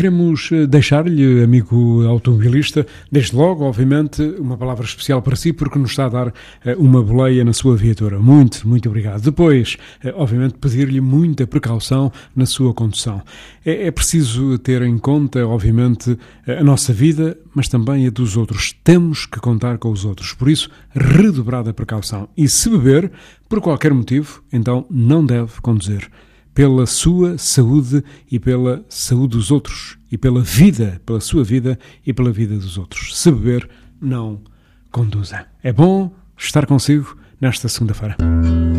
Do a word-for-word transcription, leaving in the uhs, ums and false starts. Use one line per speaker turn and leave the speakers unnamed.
queremos deixar-lhe, amigo automobilista, desde logo, obviamente, uma palavra especial para si, porque nos está a dar uma boleia na sua viatura. Muito, muito obrigado. Depois, obviamente, pedir-lhe muita precaução na sua condução. É, é preciso ter em conta, obviamente, a nossa vida, mas também a dos outros. Temos que contar com os outros. Por isso, redobrada precaução. E se beber, por qualquer motivo, então não deve conduzir. Pela sua saúde e pela saúde dos outros. E pela vida, pela sua vida e pela vida dos outros. Se beber, não conduza. É bom estar consigo nesta segunda-feira.